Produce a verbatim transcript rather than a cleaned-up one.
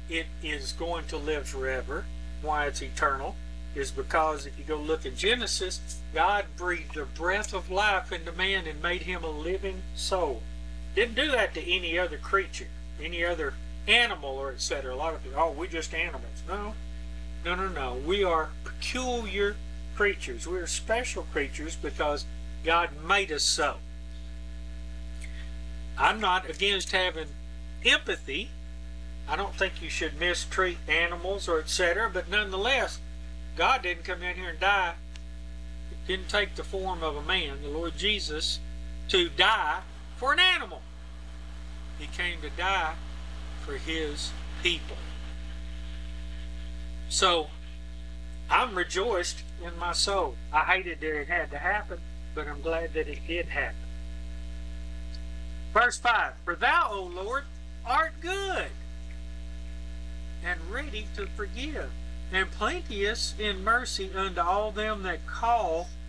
it is going to live forever, why it's eternal, is because if you go look in Genesis, God breathed the breath of life into man and made him a living soul. Didn't do that to any other creature, any other animal, or et cetera. A lot of people, oh, we're just animals. No, no, no, no. We are peculiar creatures. We are special creatures because God made us so. I'm not against having empathy. I don't think you should mistreat animals or et cetera. But nonetheless, God didn't come in here and die. It didn't take the form of a man, the Lord Jesus, to die for an animal. He came to die for his people. So, I'm rejoiced in my soul. I hated that it had to happen, but I'm glad that it did happen. Verse five, for thou, O Lord, art good, and ready to forgive, and plenteous in mercy unto all them that call